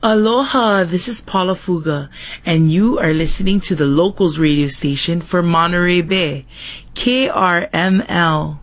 Aloha, this is Paula Fuga, and you are listening to the Locals radio station for Monterey Bay, KRML.